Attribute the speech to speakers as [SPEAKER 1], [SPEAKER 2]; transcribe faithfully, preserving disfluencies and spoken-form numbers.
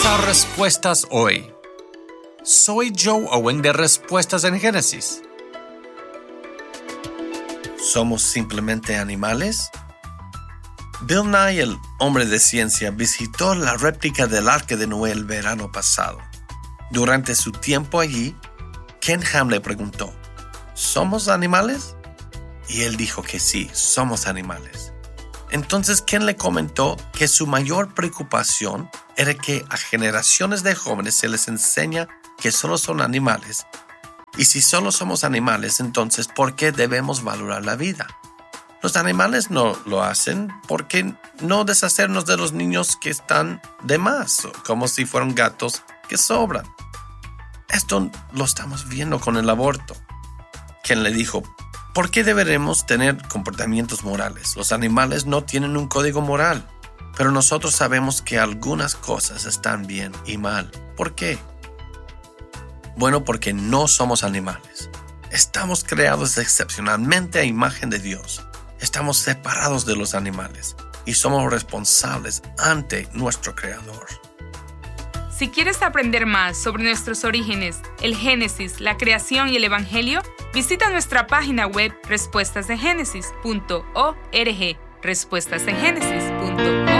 [SPEAKER 1] Bienvenidos a Respuestas Hoy. Soy Joe Owen de Respuestas en Génesis. ¿Somos simplemente animales? Bill Nye, el hombre de ciencia, visitó la réplica del Arca de Noé el verano pasado. Durante su tiempo allí, Ken Ham le preguntó, ¿somos animales? Y él dijo que sí, somos animales. Entonces Ken le comentó que su mayor preocupación era que a generaciones de jóvenes se les enseña que solo son animales. Y si solo somos animales, entonces ¿por qué debemos valorar la vida? Los animales no lo hacen, ¿por qué no deshacernos de los niños que están de más, como si fueran gatos que sobran? Esto lo estamos viendo con el aborto. Ken le dijo, ¿por qué deberemos tener comportamientos morales? Los animales no tienen un código moral, pero nosotros sabemos que algunas cosas están bien y mal. ¿Por qué? Bueno, porque no somos animales. Estamos creados excepcionalmente a imagen de Dios. Estamos separados de los animales y somos responsables ante nuestro Creador.
[SPEAKER 2] Si quieres aprender más sobre nuestros orígenes, el Génesis, la creación y el Evangelio, visita nuestra página web respuestas de génesis punto org, respuestas de génesis punto org.